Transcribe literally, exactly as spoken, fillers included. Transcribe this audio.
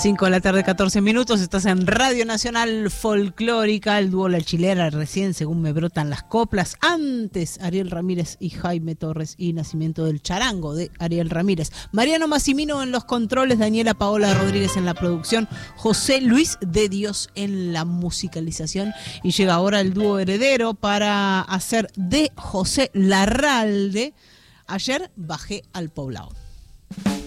cinco de la tarde, catorce minutos, estás en Radio Nacional Folclórica, el dúo La Chilera, recién según me brotan las coplas, antes Ariel Ramírez y Jaime Torres y Nacimiento del Charango de Ariel Ramírez, Mariano Massimino en los controles, Daniela Paola Rodríguez en la producción, José Luis de Dios en la musicalización, y llega ahora el dúo heredero para hacer de José Larralde, Ayer bajé al poblado.